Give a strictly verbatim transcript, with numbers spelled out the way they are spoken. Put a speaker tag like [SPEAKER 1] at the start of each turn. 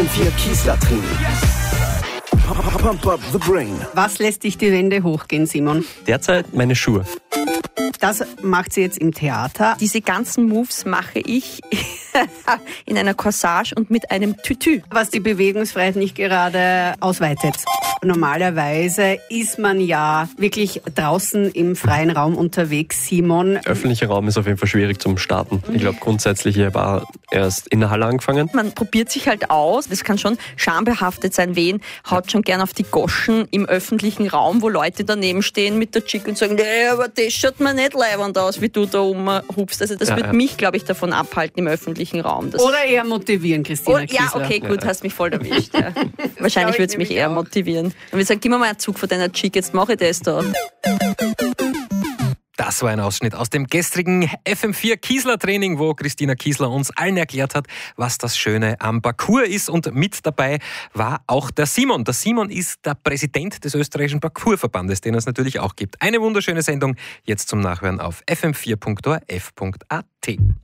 [SPEAKER 1] M vier Kiesler Training. Pump up the brain.
[SPEAKER 2] Was lässt dich die Wände hochgehen, Simon?
[SPEAKER 3] Derzeit meine Schuhe.
[SPEAKER 2] Das macht sie jetzt im Theater.
[SPEAKER 4] Diese ganzen Moves mache ich in einer Corsage und mit einem Tütü.
[SPEAKER 2] Was die Bewegungsfreiheit nicht gerade ausweitet. Normalerweise ist man ja wirklich draußen im freien Raum unterwegs, Simon.
[SPEAKER 3] Öffentlicher Raum ist auf jeden Fall schwierig zum Starten. Ich glaube grundsätzlich, ich habe erst in der Halle angefangen.
[SPEAKER 4] Man probiert sich halt aus. Das kann schon schambehaftet sein. Wen haut schon gern auf die Goschen im öffentlichen Raum, wo Leute daneben stehen mit der Chick und sagen, nee, aber das schaut mir nicht leibend aus, wie du da rumhupst. Also das
[SPEAKER 3] ja,
[SPEAKER 4] wird
[SPEAKER 3] ja.
[SPEAKER 4] mich, glaube ich, davon abhalten im öffentlichen Raum. Das
[SPEAKER 2] Oder eher motivieren, Christina
[SPEAKER 4] oh, ja,
[SPEAKER 2] Kiesler.
[SPEAKER 4] okay, gut,
[SPEAKER 3] Ja.
[SPEAKER 4] hast mich voll erwischt. Ja. Wahrscheinlich würde es mich eher motivieren. Und wir sagen, gib mir mal einen Zug von deiner Chick, jetzt mache ich das da.
[SPEAKER 5] Das war ein Ausschnitt aus dem gestrigen F M vier Kiesler Training, wo Christina Kiesler uns allen erklärt hat, was das Schöne am Parcours ist. Und mit dabei war auch der Simon. Der Simon ist der Präsident des österreichischen Parcoursverbandes, den es natürlich auch gibt. Eine wunderschöne Sendung jetzt zum Nachhören auf f m vier punkt o r f punkt a t.